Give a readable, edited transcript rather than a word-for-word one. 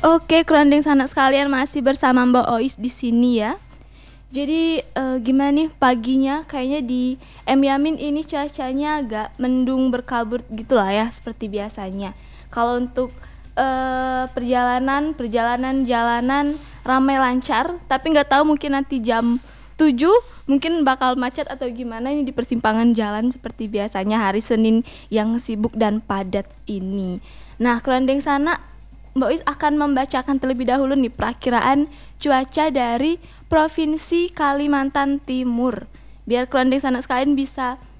Oke, kerandeng sanak sekalian masih bersama Mbak Ois di sini ya. Jadi gimana nih paginya? Kayaknya di M Yamin ini cuacanya agak mendung berkabut gitu lah ya, seperti biasanya. Kalau untuk jalanan ramai lancar, tapi nggak tahu mungkin nanti jam 7 mungkin bakal macet atau gimana ini di persimpangan jalan seperti biasanya hari Senin yang sibuk dan padat ini. Nah, kerandeng sana Mbak Is akan membacakan terlebih dahulu nih perakiraan cuaca dari Provinsi Kalimantan Timur. Biar kerandeng sana sekalian bisa